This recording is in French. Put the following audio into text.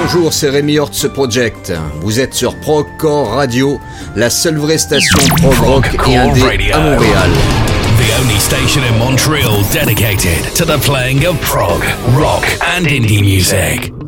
Bonjour, c'est Rémi Hortz Project. Vous êtes sur Progcore Radio, la seule vraie station prog rock et indé à Montréal. The only station in Montreal dedicated to the playing of prog, rock and indie music.